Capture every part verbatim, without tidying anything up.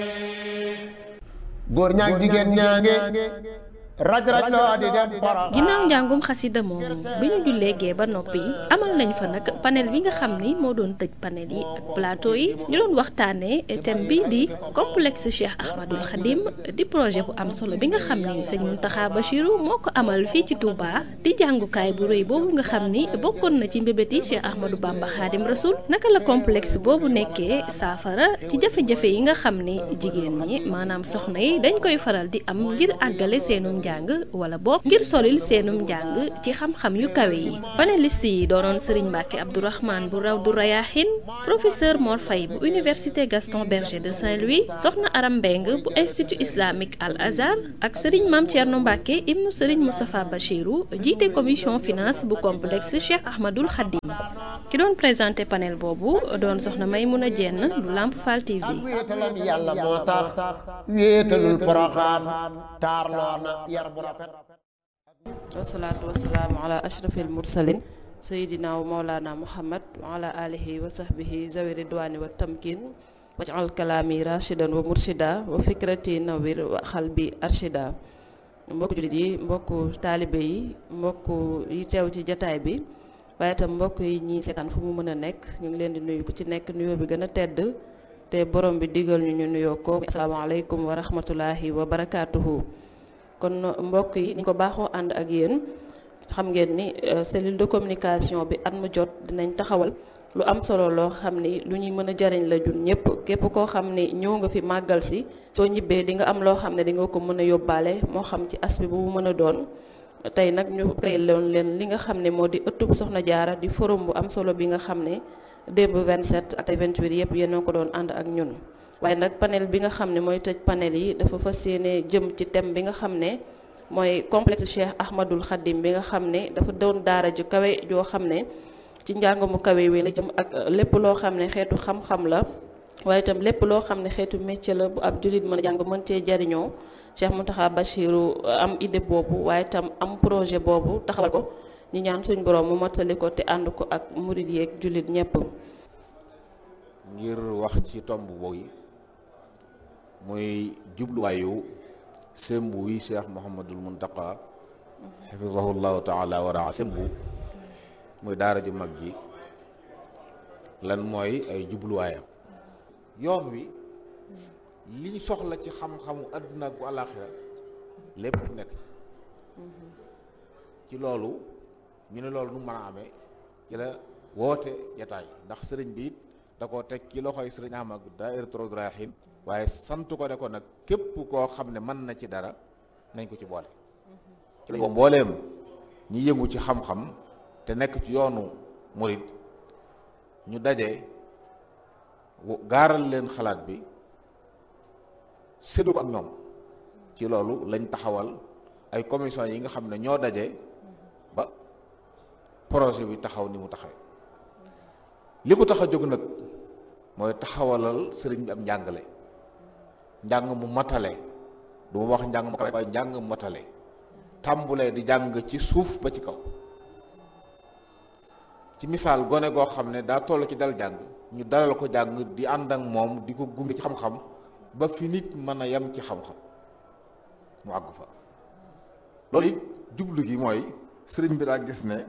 góor ñaag jigéen ñaange raj raj loo di dem Porokhane. ginnaaw njàngum xasida moomu bi ñu jullee gee ba noppi amal nañ fa nag panel bi nga xam ni moo doon tëj panel yi ak plateau yi ñu doon waxtaanee thème bi di complexe Cheikh Ahmadul Khadim di projet bu am solo bi nga xam ni sëñ Mountakha Bachirou moo ko amal fii ci Touba di jàngukaay bu rëy boobu nga xam ni bokkoon na ci mbébét yi Cheikh Ahmadou Bamba Khadim Rasoul naka la complexe boobu nekkee saafara ci jafe-jafe yi nga xam ni jigéen ñi maanaam soxna yi dañ koy faral di am ngir àggale seenum njàng wala boog ngir solil seenum njàng ci xam-xam yu kawe yi panéliste yi doonoon Serigne Mbacke Abdourahmane bu Rawdu Rayahin professeur Mor Faye bu université Gaston Berger de Saint-Louis soxna Aram Mbeng bu institut islamique Al Azhar ak Serigne Mame Thierno Mbacke ibnu Serigne Moustapha Bachirou jiite commission finance bu complexe Cheikh Ahmadul Khadim ki doon présenté panel boobu doon soxna Maymouna Dieng bu Lamp Fall T V. wéetalam yàlla moo tax wéetalul Porokhane taarloo na yar bu rafet. wasalaatu wasalaamu ala ashrafil mursalin sayidina wa maulana muhammad wa ala alihi wa sahbihi zawi ridwani wa tamkin waj'al kalami rashidan wa murshida wa fikrati nawir wa xalbi arshida. mbokku jullit yi mbokku taalibe yi mbokku yi teew ci jataay bi waaye itam mbokk yi ñi seetaan fu mu mën a nekk ñu ngi leen di nuyu ku ci nekk nuyoo bi gën a tedd te borom bi digal ñu ñu nuyoo ko asalaamaaleykum wa rahmatulahi wa barakaatuhu. kon mbokk yi ni ko baaxoo ànd ak yéen xam ngeen ni cellule de communication bi at mu jot dinañ taxawal lu am solo loo xam ni lu ñuy mën a jariñ la jun ñëpp képp koo xam ni ñëw nga fi màggal si soo ñibbee di nga am loo xam ne di nga ko mën a yóbbaale moo xam ci aspect bu mu mën a doon. tey nag ñu créé loon leen li nga xam ne moo di ëttub Soxna Jaara di forum bu am solo bi nga xam ne démb vingt-sept ak vingt-huit yëpp yéen a ko doon ànd ak ñun. waaye nag panel bi nga xam ne mooy tëj panel yi dafa fas yéene jëm ci thème bi nga xam ne mooy complexe Cheikh Ahmadul Khadim bi nga xam ne dafa doon daara ju kawe joo xam ne ci njàng mu kawe wi la jëm ak lépp loo xam ne xeetu xam-xam la waaye itam lépp loo xam ne xeetu métier la bu ab jullit mën a jàng mën cee jariñoo Cheikh Mountakha Bachirou am idée boobu waaye itam am projet boobu taxawal ko ñi ñaan suñ borom mu mottali ko te ànd ko ak murid yeeg jullit ñépp ngir wax ci tomb boobu muy jubluwaayu sembu wi Cheikh Mouhamadul Mountakha xafizahullahu taala wa raa sembu muy daara ju mag ji lan mooy ay jubluwaayam yoon wi liñ soxla ci xam-xamu àdduna ak bu àllaaxira lépp nekk ci ci loolu ñu ne loolu nu mën a amee ci la woote jataay ndax sëriñ bi it da koo teg ci loxoy sëriñ Ahmad daayiratu Rawdu Rayaahiin waaye sant ko ne ko nag képp koo xam ne mën na ci dara nañ ko ci boole ci lañ mbooleem ñi yëngu ci xam-xam te nekk ci yoonu murid ñu daje gaaral leen xalaat bi séddu ko ak ñoom ci loolu lañ taxawal ay commission yi nga xam ne ñoo daje ba projet bi taxaw ni mu taxawee li ko tax a jóg nag mooy taxawalal sëriñ bi am njàngale njàng mu matale du ma wax njàng mu kawe waaye njàng mu matale tàmbulee di jàng ci suuf ba ci kaw ci misaal gone goo xam ne daa toll ci dal jàng ñu dalal ko jàng di ànd ak moom di ko gunge ci xam-xam ba fi nit mën a yem ci xam-xam mu àgg fa loolu it jublu gi mooy sëriñ bi daa gis ne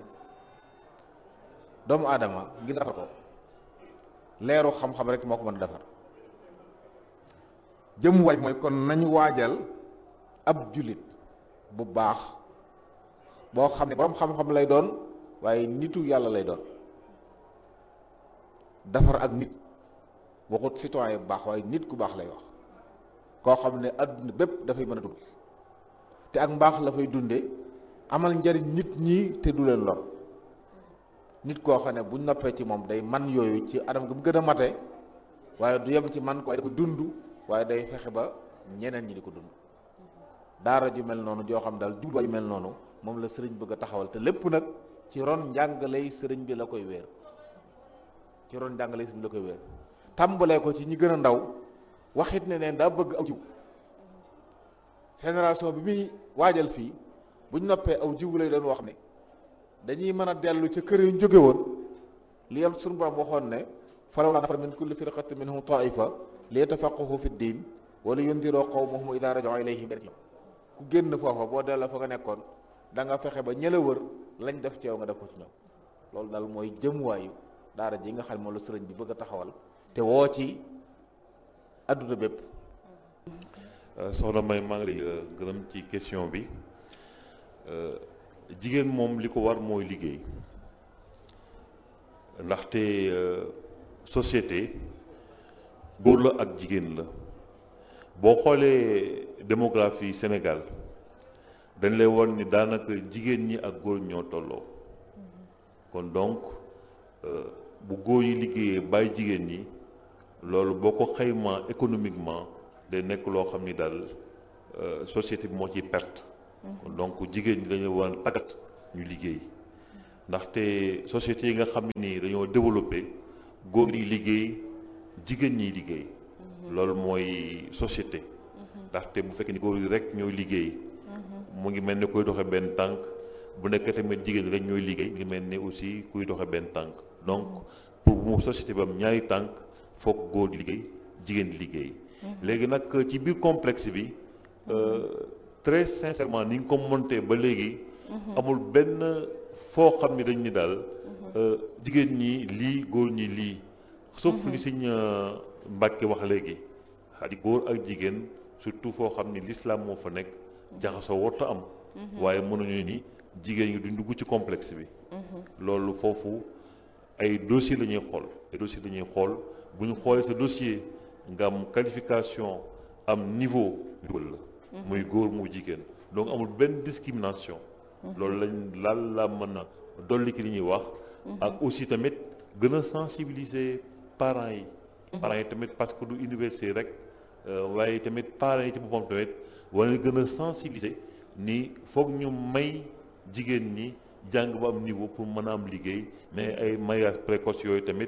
doomu aadama ngir defar ko leeru xam-xam rek moo ko mën a defar jëm waaj mooy kon nañu waajal ab jullit bu baax boo xam ne borom xam-xam lay doon waaye nitu yàlla lay doon defar ak nit waxut citoyen bu baax waaye nit ku baax lay wax koo xam ne adduna bépp dafay mën a dund te ak mbaax la fay dunde amal njariñ nit ñi te du leen lor nit koo xam ne buñ noppee ci moom day man yooyu ci anam gi mu gën a mate waaye du yem ci man ko waaye da ko dund waaye day fexe ba ñeneen ñi di ko dund daara ju mel noonu joo xam daal jubluwaay ju mel noonu moom la sëriñ bëgg a taxawal te lépp nag ci ron njàngaley sëriñ bi la koy wéer ci ron njàngaley sëriñ bi la koy wéer tàmbalee ko ci ñi gën a ndaw waxit ne neen daa bëgg aw jiw génération bi muy waajal fii buñ noppee aw jiw lay doon wax ne dañuy mën a dellu ca kër yu jóge woon li yam suñu borom waxoon ne falawlaa nafara min kulli firqatin minhum taifa li yatafaqqahu fi ddin wala yundiroo qawmahum idaa raja'uu ilayhim, ku génn foofa boo delloo fa nga nekkoon da nga fexe ba ñëla wër lañ def ci yow nga def ko ci ñoom. loolu daal mooy jëmuwaayu daara ji nga xam ne moom la sëriñ bi bëgg a taxawal te woo ci adduna bépp. soxna May maa ngi lay gërëm ci question bi. jigéen moom li ko war mooy liggéey, ndaxte société góor la ak jigéen la. boo xoolee démographie Sénégal dañ lay won ni daanaka jigéen ñi ak góor ñoo tolloo. kon donc bu góor yi liggéeyee bàyyi jigéen ñi, loolu boo ko xaymaa économiquement day nekk loo xam ni daal société bi moo ciy perte. donc jigéen ñi dañu war a tàggat ñu liggéey, ndaxte société yi nga xam ne nii dañoo développé góor yi liggéey jigéen ñiy liggéey. loolu mooy société. ndaxte bu fekkee ni góor yi rek ñooy liggéey mu ngi mel ni kuy doxe benn tànk, bu nekkee tamit jigéen rek ñooy liggéey mu ngi mel ni aussi kuy doxe benn tànk. donc pour mu société bi am ñaari tànk foog góor di liggéey jigéen di liggéey. léegi nag ci biir complexe bi très sincèrement ni nga ko monté ba léegi amul benn foo xam ni dañ ni daal jigéen ñi lii góor ñi lii, sauf li Sëñ Mbàkke wax léegi xadi góor ak jigéen surtout foo xam ni l'islam moo fa nekk jaxasoo warta am. waaye mënuñu ni jigéen ñi duñ dugg ci complexe bi. loolu foofu ay dossier la ñuy xool ay dossier la ñuy xool bu ñu xoolee sa dossier nga am qualification am niveau dugal la. muy góor muy jigéen, donc amul benn discrimination. loolu lañ laal la mën a dolli ki li ñuy wax. ak aussi tamit gën a sensibiliser parents yi. parents yi tamit parce que du université rek waaye tamit parents yi ci boppam tamit war na gën a sensibiliser ni foog ñu may jigéen ñi jàng ba am niveau pour mën a am liggéey, mais ay mariage précoce yooyu tamit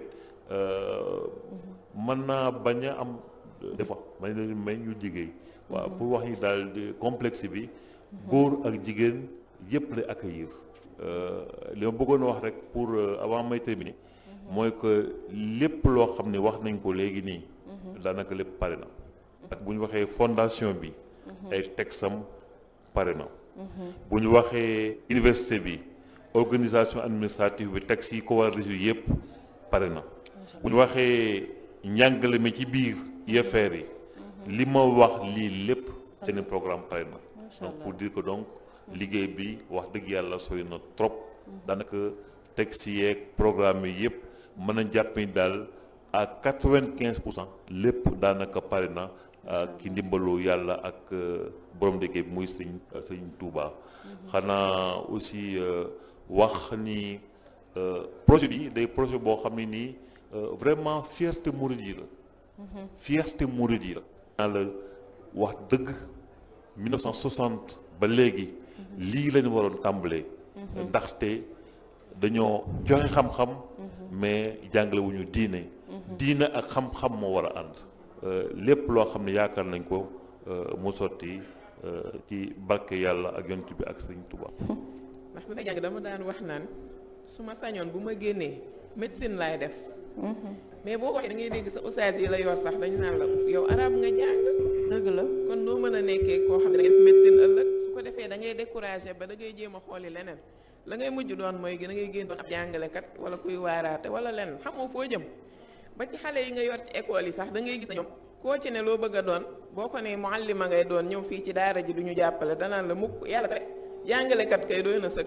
mën naa bañ a am des fois may leen may ñu liggéey. waaw pour wax ni daal complexe bi góor ak jigéen yëpp lay accueillir. li ma bëggoon wax rek pour avant may terminer mooy que lépp loo xam ne wax nañ ko léegi nii daanaka lépp pare na. ak bu ñu waxee fondation bi ay texam pare na. bu ñu waxee université bi organisation administrative bi texte yi ko war a résoudre yëpp pare na. bu ñu waxee njàngale mi ci biir I F R yi li ma wax lii lépp seen programme pare na. donc pour dire que donc liggéey bi wax dëgg yàlla sori na trop. daanaka texte yeeg programme yi yëpp mën a jàpp ni daal à quatre-vingt-quinze pour cent lépp daanaka pare na ki ndimbalu yàlla ak borom liggéey bi muy sëñ sëñ Touba. xanaa aussi wax ni projet bi day projet boo xam ne nii vraiment fierté mouride yi la. fierté mouride yi la. naa la wax dëgg mille neuf cent soixante ba léegi lii lañu waroon tàmbalee. ndaxte dañoo joxe xam-xam mais jàngale wu ñu diine. diine ak xam-xam moo war a ànd. lépp loo xam ne yaakaar nañ ko mu sotti ci barke yàlla ak yonent bi ak Sëriñ Tuubaa. ndax bi may jàng dama daan wax naan su ma sañoon bu ma génnee médecine laay def. mais boo ko waxee da ngay dégg sa ustaas yi la yor sax dañu naan la yow arab nga jàng. dëgg la kon noo mën a nekkee koo xam ne da ngay def médecine ëllëg su ko defee da ngay découragé ba da ngay jéem a xooli leneen la ngay mujj doon mooy da ngay génn doon ab jàngalekat wala kuy waaraate wala leneen xamoo foo jëm. ba ci xale yi nga yor ci école yi sax da ngay gis na ñoom koo ci ne loo bëgg a doon boo ko ne muallima ngay doon ñëw fii ci daara ji du ñu jàppale danaan la mukk yàlla tere jàngalekat kay doy na sëkk.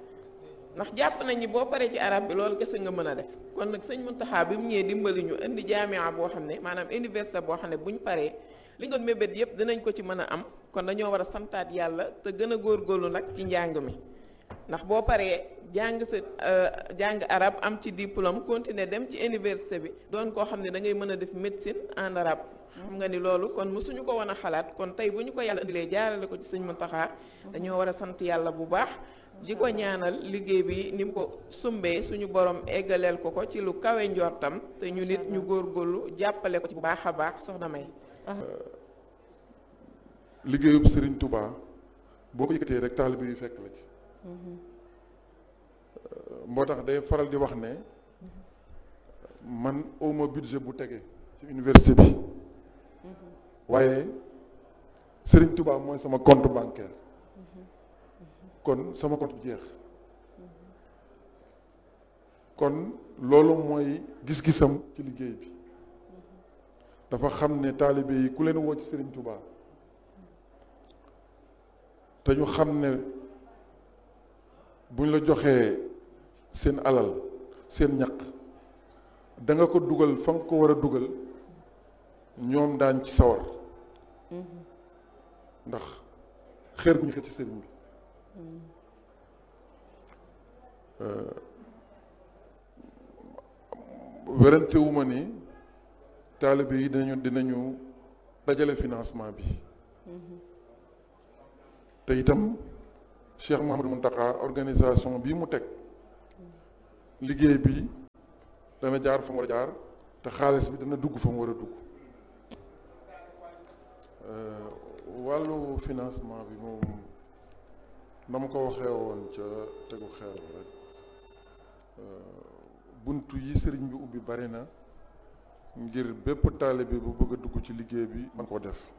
ndax jàpp nañ ni boo paree ci arab bi loolu kese nga mën a def kon nag sëñ Muntaxa bi mu ñëwee dimbali ñu indi jaamia boo xam ne maanaam université boo xam ne bu ñu paree li nga doon mébét yëpp dinañ ko ci mën a am kon dañoo war a santaat yàlla te gën a góorgóorlu nag ci njàng mi ndax boo paree jàng sa jàng arab am ci diplôme continuer dem ci université bi doon koo xam ne da ngay mën a def médecine en arabe xam nga ni loolu kon mësuñu ko woon a xalaat kon tey bu ñu ko yàlla indilee jaarale ko ci sëñ Muntaxa dañoo war a sant yàlla bu baax di ko ñaanal liggéey bi ni mu ko sumbee suñu borom eggaleel ko ko ci lu kawe njortam te ñu nit ñu góorgóorlu jàppale ko ci bu baax a baax soxna May. liggéeyub Serigne Touba boo ko yëkkatee rek taalibe yu fekk la ci. moo tax day faral di wax ne man awma budget bu tege ci université bi waaye Serigne Touba mooy sama compte bancaire kon sama compte bi jeex kon loolu mooy gis-gisam ci liggéey bi dafa xam ne taalibe yi ku leen woo ci Serigne Touba te ñu xam ne buñ la joxee seen alal seen ñaq da nga ko dugal fa nga ko war a dugal ñoom daan ci sawar ndax xeer bu ñu xëcc ci sëriñ bi werante wu ma ni taalibe yi dinañu dinañu dajale financement bi te itam Cheikh Mouhamadou Mountakha organisation bii mu teg liggéey bi dana jaar fa mu war a jaar te xaalis bi dana dugg fa mu war a dugg wàllu financement bi moom na ma ko waxee woon ca tegu xeer bi rek buntu yi sëriñ bi ubbi bari na ngir bépp taalibe bu bëgg a dugg ci liggéey bi man koo def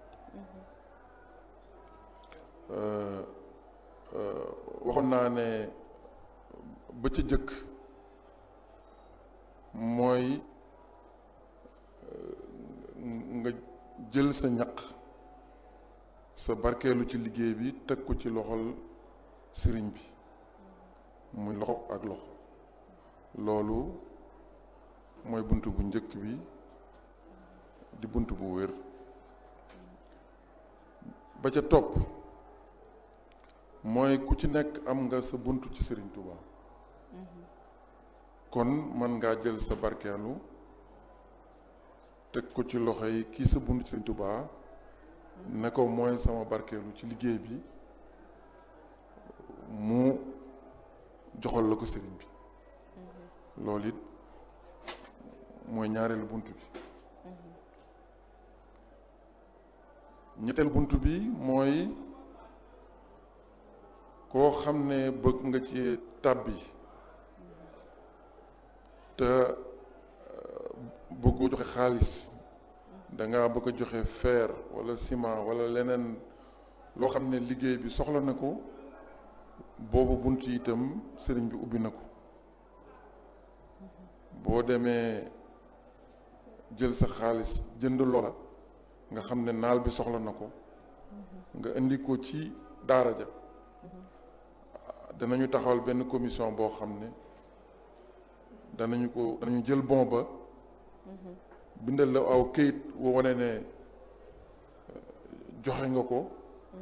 waxoon naa ne ba ca jëkk mooy nga jël sa ñaq sa barkeelu ci liggéey bi teg ko ci loxol sëriñ bi muy loxo ak loxo loolu mooy bunt bu njëkk bi di bunt bu wér ba ca topp mooy ku ci nekk am nga sa bunt ci Sëriñ Tuuba kon mën ngaa jël sa barkeelu teg ko ci loxo yi kii sa bunt ci Sëriñ Tuuba ne ko mooy sama barkeelu ci liggéey bi mu joxal la ko sëriñ bi loolu it mooy ñaareelu bunt bi ñetteel bunt bi mooy koo xam ne bëgg nga ci tàbbi te bëggoo joxe xaalis danga bëgg a joxe fer wala ciment wala leneen loo xam ne liggéey bi soxla na ko boobu bunt yi itam sëriñ bi ubbi na ko boo demee jël sa xaalis jënd loola nga xam ne naal bi soxla na ko nga indi ko ci daara ja danañu taxawal benn commission boo xam ne danañu ko danañu jël bon ba bindal la aw këyit woo wane ne joxe nga ko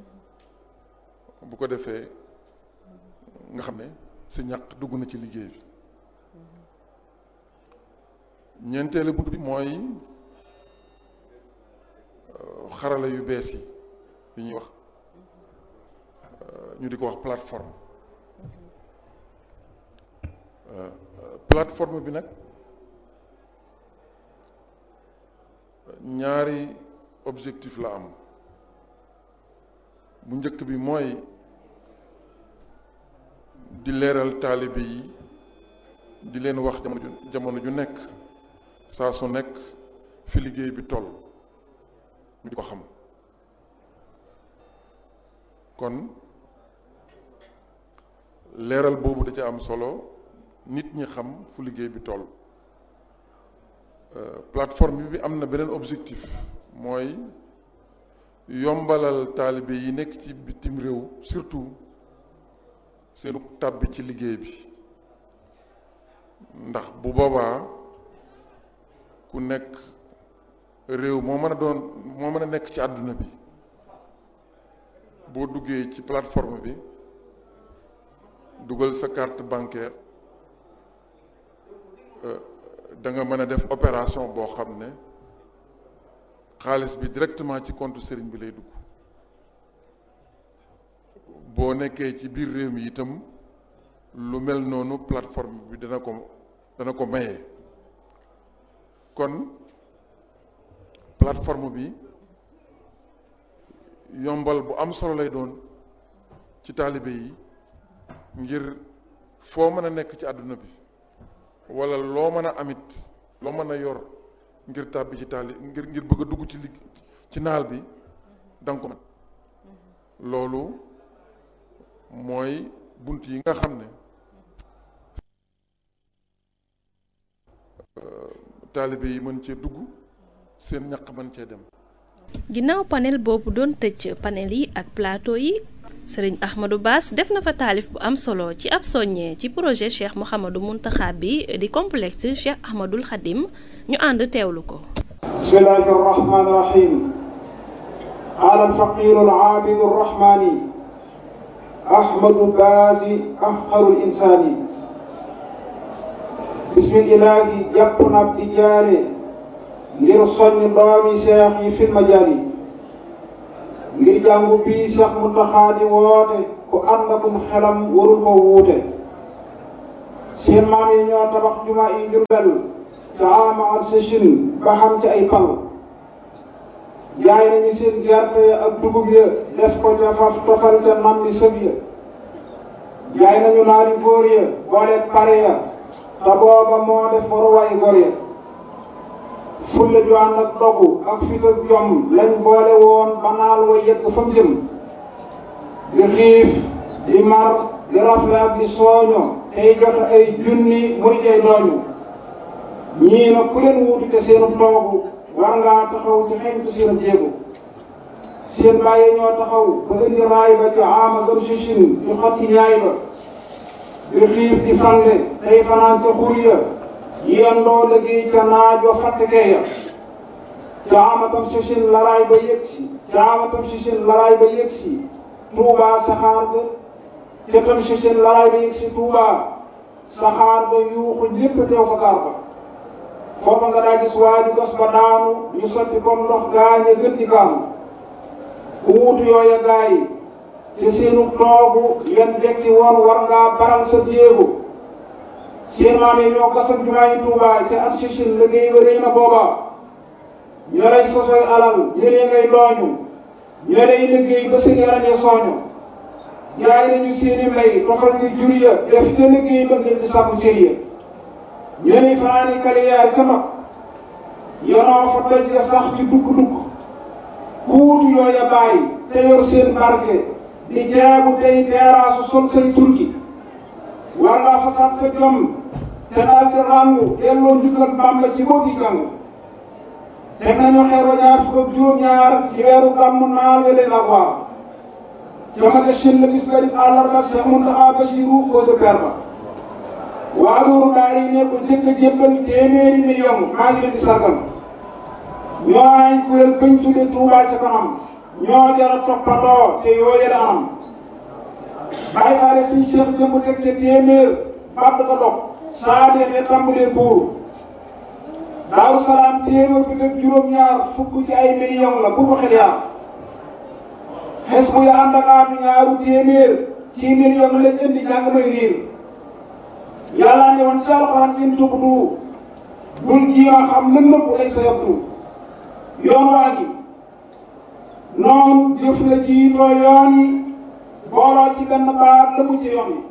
bu ko defee nga xam ne sa ñaq dugg na ci liggéey bi ñeenteelu bunt bi mooy xarala yu bees yi yi ñuy wax ñu di ko wax plateforme plateforme bi nag ñaari objectif la am bu njëkk bi mooy di leeral taalibe yi di leen wax jamono ju jamono ju nekk saa su nekk fi liggéey bi toll ñu di ko xam kon leeral boobu da ca am solo nit ñi xam fu liggéey bi toll plateforme bi am na beneen objectif mooy yombalal taalibe yi nekk ci bitim réew surtout seenu tàbbi ci liggéey bi ndax bu boobaa ku nekk réew moo mën a doon moo mën a nekk ci àdduna bi boo duggee ci plateforme bi dugal sa carte bancaire da nga mën a def opération boo xam ne xaalis bi directement ci compte sëriñ bi lay dugg boo nekkee ci biir réew mi itam lu mel noonu plateforme bi dana ko dana ko maye kon plateforme bi yombal bu am solo lay doon ci taalibe yi ngir foo mën a nekk ci àdduna bi wala loo mën a amit loo mën a yor ngir tàbbi ci taali ngir ngir bëgg a dugg ci li ci naal bi danga ko man loolu mooy bunt yi nga xam ne taalibe yi mën cee dugg seen ñaq mën cee dem. ginnaaw panel boobu doon tëj panel yi ak plateau yi sëriñ Ahmadou Bass def na fa taalif bu am solo ci ab soññee ci projet Cheikh Mouhamadou Mountakha bi di complexe Cheikh Ahmadoul Khadim ñu ànd teewlu ko. bismillahi rahmani rahim qaala alfaqiru alaabidu arrahmani Ahmadou Bass afqarul insaani bismillahi jàpp na ab di jaare ngir soññ doomi seex yi fil majaal yi ngir jàngu bii Seex Muntaxa di woote ku ànd akum xelam warul ko wuute seen maam yi ñoo tabax jumaa yi Jurbel ca ama ak sëchin ba xam ci ay pal jaay nañu seen gerte ya ak dugub ya def ko ca faf tofal ca nam li sëb ya jaay nañu naari góor ya booleeg pare ya te booba moo def waruwaay góor ya fulle ju ànd ak dogu ak fit ak jom lañ boole woon ba naal wa yegg fa mu jëm di xiif di mar di rafle ak di sooño tey joxe ay junni muy jay dooñu ñii na ku leen wuutu te seenu toogu war ngaa taxaw ci xeñtu seen jéego seen bàyyi ñoo taxaw ba indi raay ba ci amazon sichin di xotti ñaay ba di xiif di fande tey fanaan ca xur ya yendoo liggéey ca naaj wa fàttekee ya caamatam sichin laraay ba yëgsi caamatam sichin laraay ba yëgsi tuubaa saxaar ga ca tam sichin laraay ba yëgsi tuubaa saxaar ga yuuxu lépp teew fa gaar ba foofa nga daa gis waaju gas ba daanu ñu sotti comme ndox gaañe gën di gaanu ku wuutu yooya gaay te seenu toogu yan jekki woon war ngaa baral sa jéego seen maam yi ñoo gasam jumaa yi Tuubaa ca at sichin liggéey ba rëy na booba ñoo lay sosoy alal ñëlee ngay dooñu ñoo lay liggéey ba seen yaram ya sooñu jaay nañu seeni mbay tofal ci jur ya def te liggéey ba ngir di sàkku cër ya ñoo lay fanaani kaliyaar ca mag yonoo fa doj ya sax ci dugg-dugg ku wutu yooya bàyyi te yor seen barke di jaabu tey teeraasu sol say turki war ngaa fasaat sa jom te daal di ràngu delloo njukkal Bàmba ci boo gi jàng teg nañu xeer wa ñaar fukk ak juróom-ñaar ci weeru gàmmu naal we leen ak waar jamage chin la bis ba di àllarba Seex Muntaxa Basiru ko sa per ba waa loolu daal yi ne ko jëkk a jébbal téeméeri million maa ngi leen di sargal ñoo ay kuréel bañ tudde Tuubaa ca kanam ñoo jara toppandoo te yoo yële anam bàyyi faale suñ seex jëmb teg ca téeméer bàdd ko dog saa deexee tàmbalee buur Daaru Salaam téeméer bi teg juróom-ñaar fukk ci ay million la bu ko xel yaa xes bu ya ànd ak aatu ñaaru téeméer ci million lañ indi jàng may riir yàlla ne woon ci alxuraan in tubdu bul jiima xam mën nëpp lay sa yabdu yoon waa gi noonu jëf la jiitoo yoon yi booloo ci benn baat la mu ci yoon yi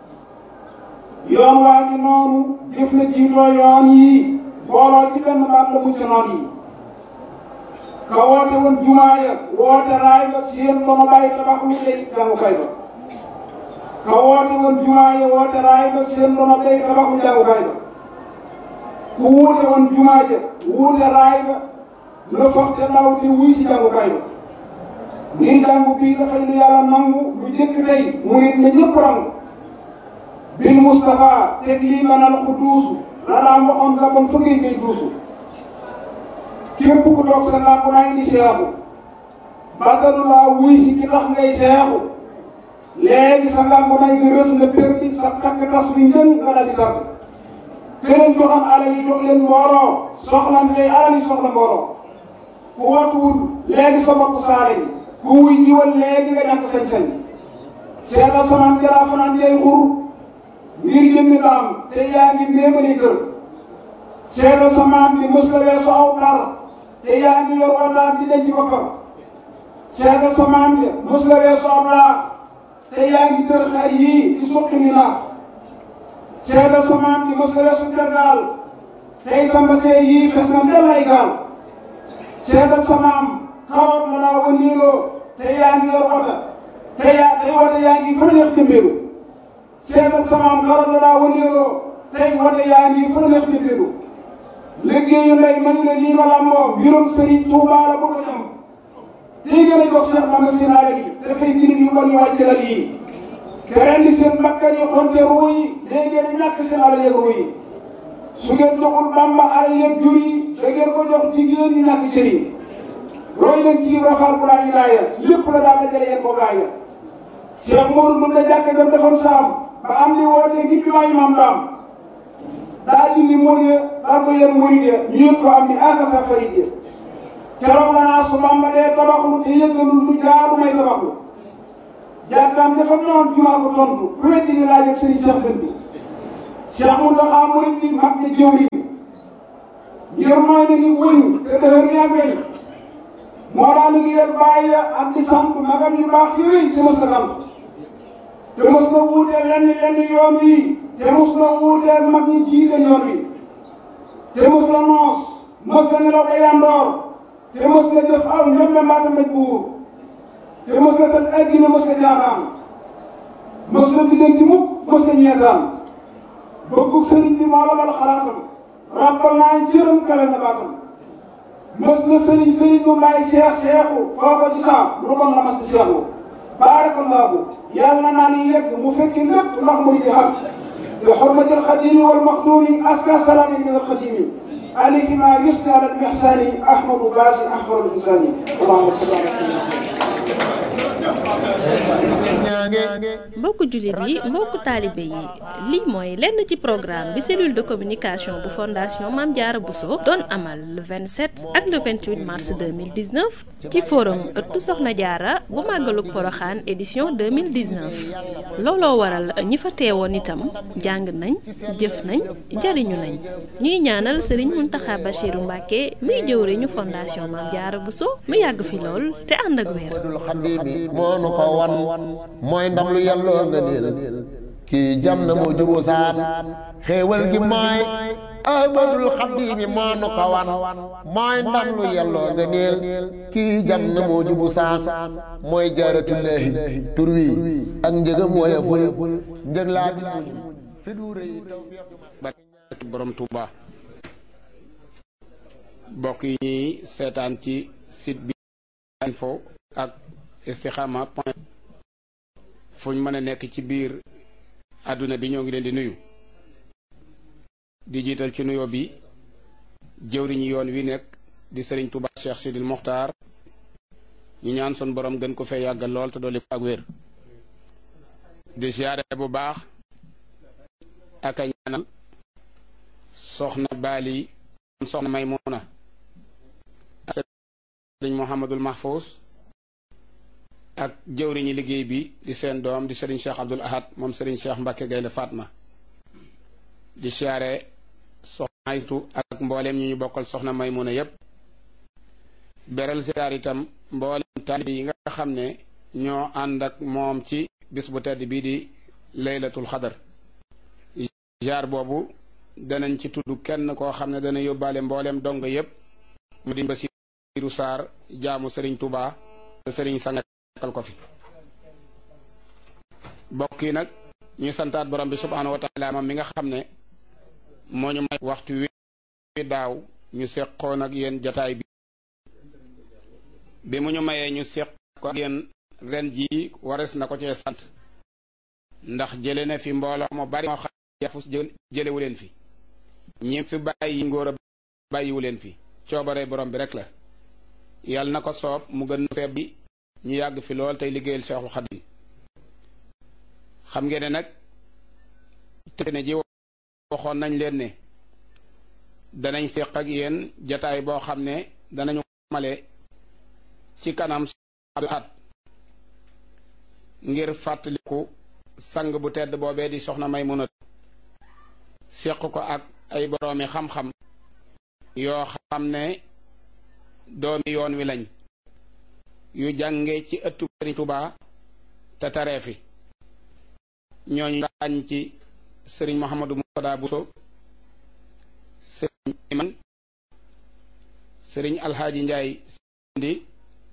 yoon waa ngi noonu jëf la jiitoo yoon yi booloo ci benn baat la mu ci noon yi ka woote woon jumaa ya woote raay ba seen ba ma bàyyi tabax lu lay jàngukaay ba ka woote woon jumaa ya woote raay ba seen ba ma bàyyi tabax lu jàngukaay ba ku wuute woon jumaa ja wuute raay ba la foog te ndaw te wuy si jàngukaay ba ngir jàngu bii dafay lu yàlla nangu lu jëkk tey mu nit ne ñëpp rangu bil Moustapha teg lii manal ku duusu la daan waxoon la bon fa ngay ngay duusu képp ku toog sa làmp naa indi seexu bàttalu laa wuy si ki tax ngay seexu léegi sa làmp naa nga rës nga perdi sa takk tas bi njën nga dal di tàgg te leen joxoon alal yi jox leen mbooloo soxlante day alal yi soxla mbooloo ku watuwul léegi sa bopp saale yi ku wuy jiwal léegi nga ñàkk sañ-sañ seetal samaan jalaa fanaan jay xur ngir jëmmi daam te yaa ngi méemali kër seetal samaan bi mës la weesu aw par te yaa ngi yor wataan di denc boppam seetal samaan bi mës la weesu aw laax te yaa ngi tër xar yii di suqi ni naax seetal samaan bi mës la weesu tergaal tey sa mbasee yii fes na del ay gaal seetal samaam xawar la naa wëndeeloo te yaa ngi yor wota te yaa tey wota yaa ngi fu la neex jëmbeelu seetal samaam xawar la naa wëndeeloo tey wota yaa ngi fu la neex jëmbeelu liggéeyu ndey man la lii ma làmboo mbirum sëriñ Tuubaa la bëgg ñam tey gën a jox Seex Bamba seen alal yi dafay jirim yu bon yu wàcc lal yi te rendi seen bakkan yi xonte ruu yi léegi ngeen ñàkk seen alal yeeg ruu yi su ngeen joxul Bamba alal yeeg jur yi da ngeen ko jox jigéen ñi ñàkk cër yi roy leen ci rafaal bu laa ñu laaya lépp la daal la jële yéen ko gaaya Cheikh Modou Ndoum la jàkk jam defoon saam ba am li wootee ngir bi maayi maam daam daa dindi mool ya daal ko yéen murid ya ñu yëg ko am ni akasa farid ya keroog la naa su Bamba dee tabaxlu te yëggalul lu jaadu may tabaxlu jàkkaam dafa noon jumaa ko tontu ku weddi di laaj ak sëriñ Cheikh Bën bi Cheikh Mountakha murid bi mag na jëwriñ ngir mooy na ni wëñ te dëhër ñaa weñ moo daa liggéeyal bàyyi ak di sant magam yu baax yooyu te mos na sant te mos na wuuteel lenn lenn yoon wi te mos na wuuteel mag ñi jiite yoon wi te mos na noos mos na nelaw ba yandoor te mos na jëf aw ñomme mbaata mbéj buur te mos na tal addina mos na jaaxaan mos na biddanti mukk mos na ñeetaan bëggu sëriñ bi moo la bal xalaatam rappal naa jërëm kawe na baatam mos na sëriñ sëriñ bu may seex seexu foo ko ci saam lu bon la mas di seexu baarakallaahu yàlla naa ni yegg mu fekki lépp ndax murid yi xam bi xurmatil xadimi wal maxduumi aska salaami min al xadimi alayhi ma yusni ala al ihsani ahmadu baasi ahmadu insani allahumma salli ala mbokku jullit yi mbokku taalibe yi lii mooy lenn ci programme bi cellule de communication bu fondation Mame Diarra Bousso doon amal le vingt-sept ak le vingt-huit mars deux mille dix-neuf ci forum ëttu Soxna Diarra bu màggalug Poroxaan édition deux mille dix-neuf looloo waral ñi fa teewoon itam jàng nañ jëf nañ jariñu nañ ñuy ñaanal Serigne Mountakha Bachirou Mbacké muy jëwriñu fondation Mame Diarra Bousso mu yàgg fi lool te ànd ak wér. mooy ndam lu yàlloo nga niil kii jam na moo juboo saan xéewal gi mooy ahmadul xadimi moo nu ko wan mooy ndam lu yàlloo nga niil kii jam na moo jubu saan mooy jaaratullaahi tur wi ak njëgam wooye ful njëg laa bi muñ fi du rëy barke borom Touba bokk yi ñuy seetaan ci site bi info ak istikhama point fu ñu mën a nekk ci biir àdduna bi ñoo ngi leen di nuyu di jiital ci nuyoo bi jëwriñu yoon wi nekk di Serigne Touba Cheikh Sidil Mokhtar ñu ñaan son borom gën ko fee yàggal lool te dolli ko ak wér di siyaare bu baax ak a ñaanal soxna Bali soxna Maymuna Serigne Mouhamadul Mahfous ak jëwriñu liggéey bi di seen doom di Serigne Cheikh Abdoul Ahad moom Serigne Cheikh Mbacké Gaynde Fatma di siyaare soxna Aytu ak mbooleem ñu ñu bokkal soxna Maymuna yépp beral siyaar itam mbooleem taalibe yi nga xam ne ñoo ànd ak moom ci bis bu tedd bii di laylatul xadar jaar boobu danañ ci tudd kenn koo xam ne dana yóbbaale mbooleem dong yépp mu di Basiiru Saar jaamu Serigne Touba te Serigne Sanga ko fi bokk yi nag ñu santaat borom bi subhaanahu wa taala moom mi nga xam ne moo ñu may waxtu wi daaw ñu seqoon ak yéen jataay bi bi mu ñu mayee ñu seq ko ak yéen ren jii wares na ko cee sant ndax jële na fi mbooloo mu bari moo xam yafus jëlewu leen fi ñi fi bàyyi ngóor a bàyyiwu leen fi coobare borom bi rek la yàlla na ko soob mu gën feeb bi ñu yàgg fi lool tey liggéeyal Seexul Xadiim xam ngeen ne nag te ne ji waxoon nañ leen ne danañ seq ak yéen jataay boo xam ne danañu male ci kanam at ngir fàttaliku sang bu tedd boobee di soxna Maymuna seq ko ak ay boroomi xam-xam yoo xam ne doomi yoon wi lañ yu jànge ci ëttu Sëriñ Tuubaa te taree fi ñooñu ràññ ci sëriñ Mouhamadou Moutada Bousso sëriñ Iman sëriñ Alhaaji Njaay Sindi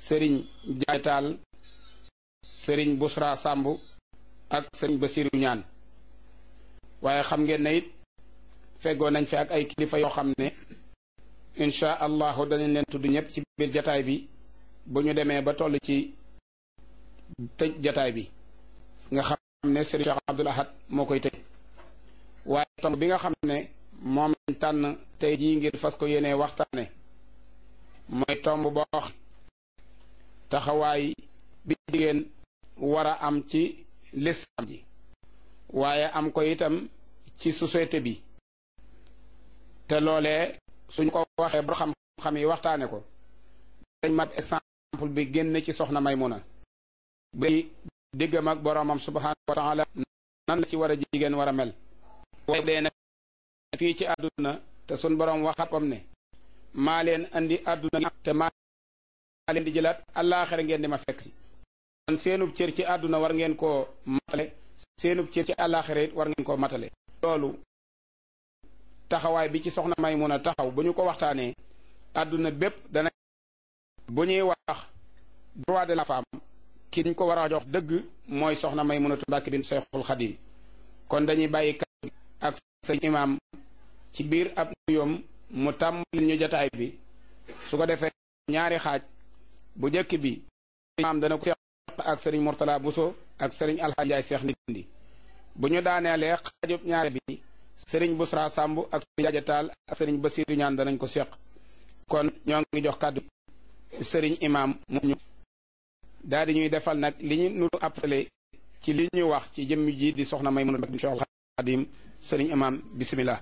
sëriñ jaaytaal sëriñ Busra Samb ak sëriñ Basiru ñaan waaye xam ngeen ne it feggoo nañ fi ak ay kilifa yoo xam ne insha allahu danañ leen tudd ñëpp ci biir jataay bi bu ñu demee ba toll ci tëj jataay bi nga xam ne sëriñ Cheikh Abdoul Ahad moo koy tëj waaye tomb bi nga xam ne moom lañ tànn tey jii ngir fas ko yéenee waxtaane mooy tomb boo wax taxawaay bi jigéen war a am ci lislaam ji waaye am ko itam ci société bi te loolee suñ ko waxee ba xam-xam yi waxtaane ko dañ mat exemple bi génn ci soxna Maymuna bi diggam ak boroomam subhanahu wa taala nan la ci war a jigéen war a mel waaye dee na fii ci àdduna te suñ boroom waxatam ne maa leen andi àdduna te maa leen di jëlaat àllaaxira ngeen di ma fekk si kon seenub cër ci àdduna war ngeen koo matale seenub cër ci àllaaxira it war ngeen koo matale loolu taxawaay bi ci soxna Maymuna taxaw bu ñu ko waxtaanee àdduna bépp dana bu ñuy wax droit de la femme ki ñu ko war a jox dëgg mooy soxna Maymunatu Mbàkke bint Seexul Xadiim kon dañuy bàyyi kàddu ak sëñ imaam ci biir ab nuyoom mu tàmbali ñu jataay bi su ko defee ñaari xaaj bu njëkk bi imaam dana ko seex ak sëriñ Murtala Buso ak sëriñ Alxaaji Njaay Seex Ndindi bu ñu daaneelee xaajub ñaari bi sëriñ Busra Samb ak sëriñ Jaajataal ak sëriñ Basiiru ñaan danañ ko seq kon ñoo ngi jox kàddu sëriñ imaam mu ñu daal di ñuy defal nag li ñu nuru appelé ci li ñu wax ci jëmm ji di soxna Maymuna bint Seexul Xadiim sëriñ imaam bismillah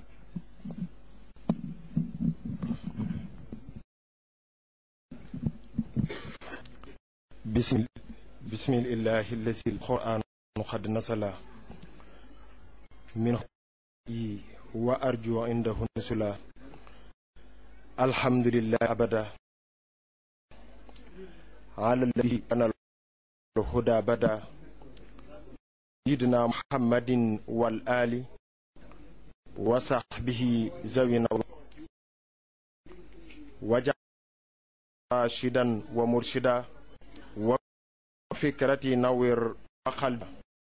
bismil bismillahi allazi alquran qad nasala min wa arju indahu nusula alhamdulillahi abada ala alladhi kana الهدى بدا سيدنا محمد والآل وصحبه زوينا وجعل راشدا ومرشدا وفكرتي نوير وقلبا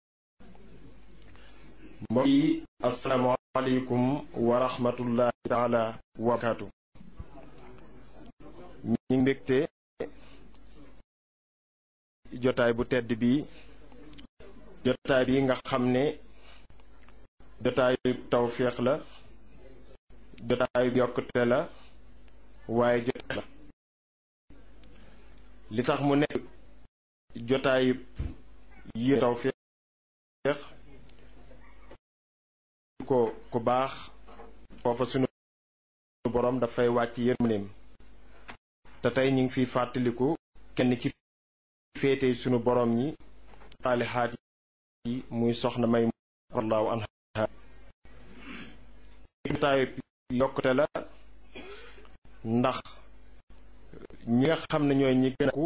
السلام عليكم ورحمة الله تعالى وبركاته ñi mbégte jotaay bu tedd bi jotaay bi nga xam ne jotaay tawféex la jotaay yokkute la waaye jotaay la li tax mu nekk jotaay yi tawféex ko ku baax foofa sunu borom dafay wàcc yërmandeem te tey ñu ngi fiy fàttaliku kenn ci féete sunu borom ñi saalihaat yi muy soxna may wallahu anha jotaay yokkute la ndax ñi nga xam ne ñooy ñi gën a ku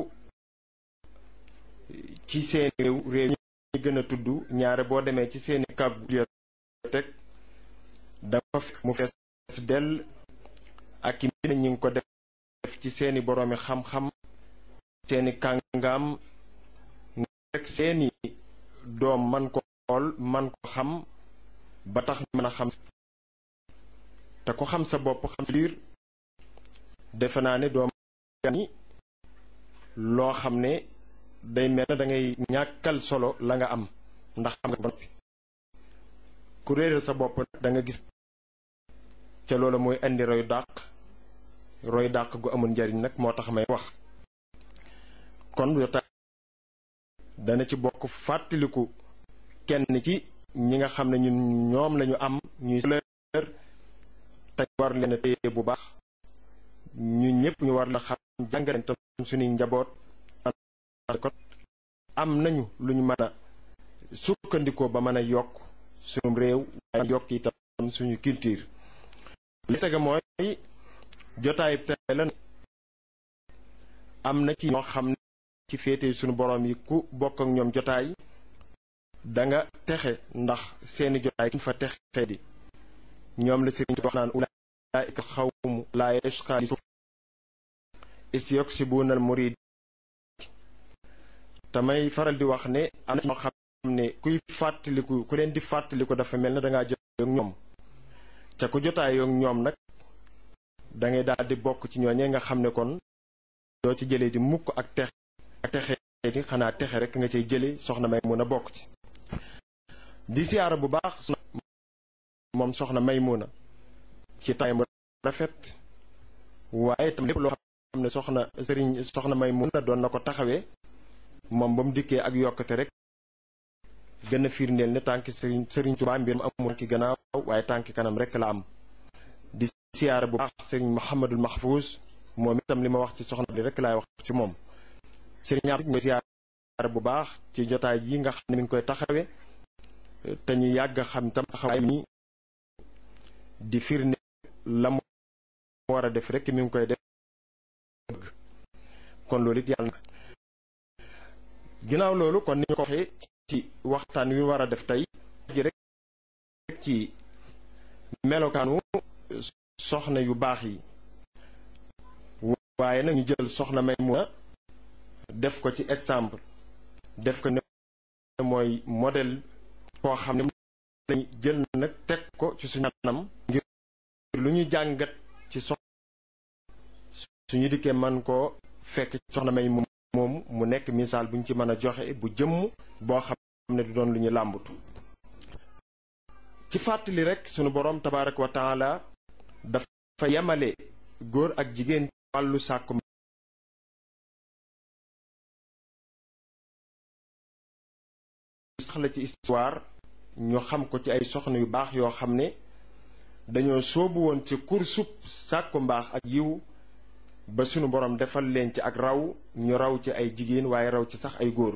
ci seen réew réew ñi gën a tudd ñaare boo demee ci seeni kab bibliothèque dafa fekk mu fees dell ak i mbir ñi ngi ko def ci seeni boroomi xam-xam seeni kàngaam rek seeni doom man ko xool man ko xam ba tax mën a xam te ko xam sa bopp xam sa biir defe naa ne doom ni loo xam ne day mel na da ngay ñàkkal solo la nga am ndax xam nga ba noppi ku réeral sa bopp da nga gis ca loolu mooy indi roy dàq roy dàq gu amul njariñ nag moo tax may wax kon jotaay dana ci bokk fàttaliku kenn ci ñi nga xam ne ñun ñoom lañu am ñuy leer te war leen a téye bu baax ñu ñëpp ñu war la xam jàngale tam suñuy njaboot ko am nañu lu ñu mën a sukkandikoo ba mën a yokk suñu réew waaye yokk itam suñu culture li tege mooy jotaay tey la am na ci ñoo xam ne ci féete suñu borom yi ku bokk ak ñoom jotaay danga texe ndax seeni jotaay kuñ fa texe di ñoom la sëriñ wax naan ulaa'ika xawmu laa yashqaa is yoksibuna al murid te may faral di wax ne am na ñoo xam ne kuy fàttaliku ku leen di fàttaliku dafa mel ne dangaa jotaayoo ak ñoom ca ku jotaayoo ak ñoom nag da ngay daal di bokk ci ñooñee nga xam ne kon doo ci jëlee di mukk ak texe ak texe di xanaa texe rek nga cay jële soxna Maymuna bokk ci di siyaara bu baax moom soxna Maymuna ci taay mu rafet waaye tam lépp loo xam ne soxna sëriñ soxna Maymuna doon na ko taxawee moom ba mu dikkee ak yokkate rek gën a firndeel ne tànki sëriñ sëriñ Tuubaa mbir mu amul tànki gannaaw waaye tànki kanam rek la am di siyaara bu baax sëriñ Mouhamadul Mahfouz moom itam li ma wax ci soxna bi rek laay wax ci moom sëriñ am ñooy siyaara bu baax ci jotaay yi nga xam ne mi ngi koy taxawee te ñu yàgg xam tam taxawaay ñi di firnde la mu war a def rek mi ngi koy def kon loolu it yàlla na ginnaaw loolu kon ni ñu ko waxee ci waxtaan wi war a def tey ji rek ci melokaanu soxna yu baax yi waaye nag ñu jël soxna Maymuna def ko ci exemple def ko ne mooy modèle koo xam ne lañ jël nag teg ko ci suñu anam ngir lu ñu jàngat ci soxna suñu dikkee man koo fekk ci soxna May moom mu nekk misaal bu ñu ci mën a joxe bu jëmm boo xam ne du doon lu ñu làmbatu ci fàttali rek sunu boroom tabaaraka wa taala dafa yemale góor ak jigéen wàllu sàkku sax la ci histoire ñu xam ko ci ay soxna yu baax yoo xam ne dañoo soobu woon ci kursub sàkku mbaax ak yiw ba sunu borom defal leen ci ak raw ñu raw ci ay jigéen waaye raw ci sax ay góor